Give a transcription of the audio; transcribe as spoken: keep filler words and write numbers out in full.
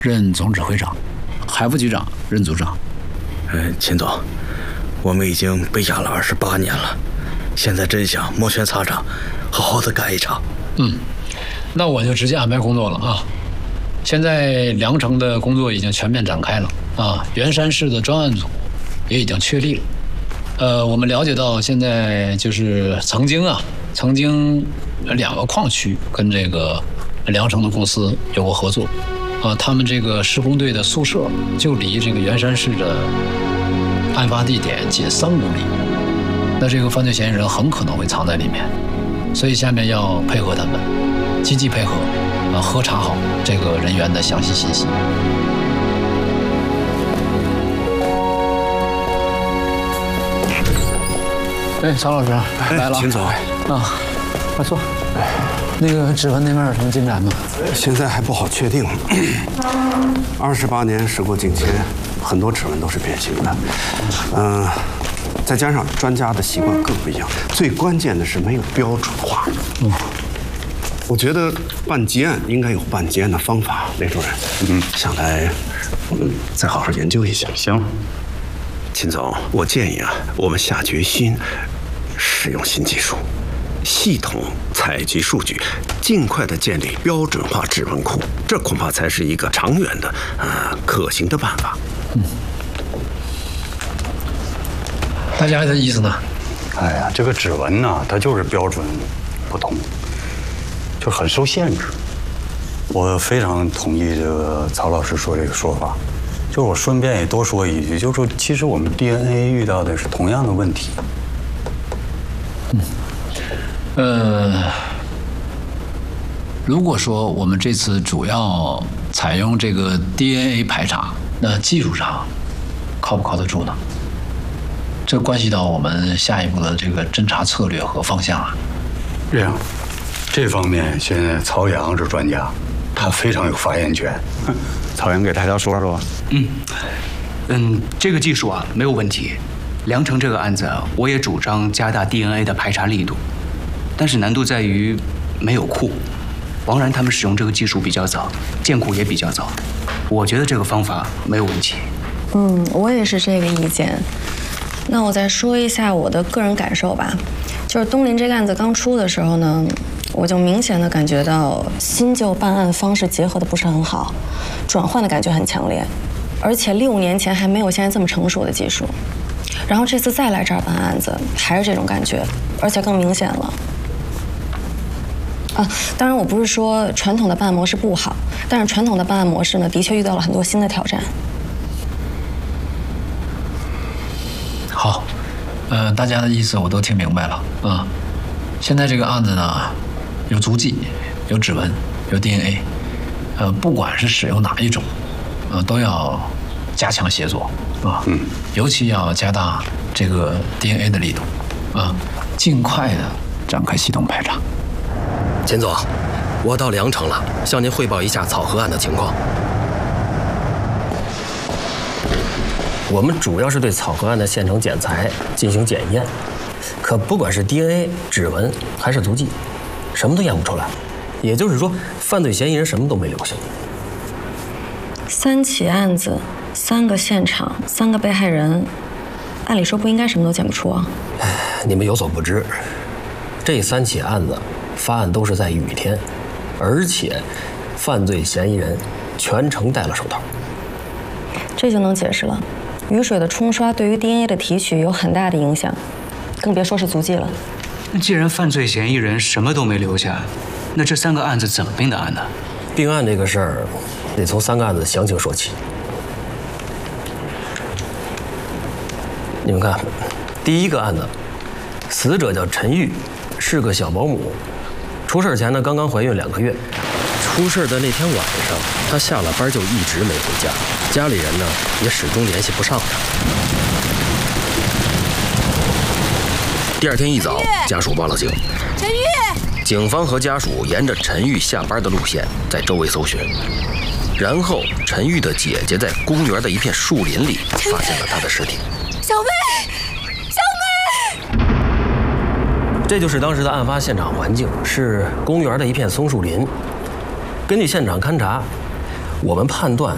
任总指挥长，海副局长任组长。 嗯，秦总，我们已经被压了二十八年了，现在真想摩拳擦掌，好好的干一场。 嗯，那我就直接安排工作了啊。现在梁城的工作已经全面展开了啊，元山市的专案组也已经确立了。呃，我们了解到现在就是曾经啊，曾经两个矿区跟这个梁城的公司有过合作，啊，他们这个施工队的宿舍就离这个元山市的案发地点仅三公里，那这个犯罪嫌疑人很可能会藏在里面，所以下面要配合他们，积极配合，啊，核查好这个人员的详细信息。哎，曹老师来了， 秦总啊，快坐。那个指纹那边有什么进展吗？ 现在还不好确定。二十八年时过境迁，很多指纹都是变形的。嗯、呃，再加上专家的习惯更不一样，最关键的是没有标准化。嗯，我觉得办结案应该有办结案的方法。雷主任，嗯，想来我们再好好研究一下。 行。 秦总，我建议啊，我们下决心使用新技术，系统采集数据，尽快的建立标准化指纹库，这恐怕才是一个长远的、呃可行的办法。 嗯，大家的意思呢？ 哎呀，这个指纹呢，它就是标准不同，就很受限制。我非常同意这个曹老师说这个说法。就是我顺便也多说一句，就是说，其实我们 D N A 遇到的是同样的问题。 嗯，呃，如果说我们这次主要采用这个 D N A 排查，那技术上靠不靠得住呢？这关系到我们下一步的这个侦查策略和方向啊。 这样，这方面现在曹阳是专家，他非常有发言权。 曹阳给大家说说。 嗯，嗯，这个技术啊没有问题。梁城这个案子啊，我也主张加大 D N A 的排查力度，但是难度在于没有库。王然他们使用这个技术比较早，建库也比较早，我觉得这个方法没有问题。 嗯，我也是这个意见。那我再说一下我的个人感受吧，就是东林这个案子刚出的时候呢，我就明显的感觉到新旧办案方式结合的不是很好，转换的感觉很强烈。而且六年前还没有现在这么成熟的技术，然后这次再来这儿办案子，还是这种感觉，而且更明显了。啊，当然我不是说传统的办案模式不好，但是传统的办案模式呢，的确遇到了很多新的挑战。 好，呃，大家的意思我都听明白了啊。现在这个案子呢，有足迹，有指纹，有 D N A， 呃，不管是使用哪一种。呃，都要加强协作啊，嗯，尤其要加大这个 D N A 的力度啊，尽快的展开系统排查。 秦总，我到梁城了，向您汇报一下草河案的情况。我们主要是对草河案的现场检材进行检验，可不管是 D N A、指纹还是足迹，什么都验不出来。也就是说，犯罪嫌疑人什么都没留下。 三起案子，三个现场，三个被害人，按理说不应该什么都检不出啊。 你们有所不知，这三起案子发案都是在雨天，而且犯罪嫌疑人全程戴了手套。 这就能解释了，雨水的冲刷对于 D N A 的提取有很大的影响，更别说是足迹了。 那既然犯罪嫌疑人什么都没留下，那这三个案子怎么并的案呢？ 并案这个事儿，得从三个案子详情说起。你们看，第一个案子，死者叫陈玉，是个小保姆。出事前呢，刚刚怀孕两个月。出事的那天晚上，她下了班就一直没回家，家里人呢也始终联系不上她。第二天一早，家属报了警。 陈玉。 警方和家属沿着陈玉下班的路线在周围搜寻，然后陈玉的姐姐在公园的一片树林里发现了她的尸体。 小妹，小妹， 这就是当时的案发现场环境，是公园的一片松树林。根据现场勘查，我们判断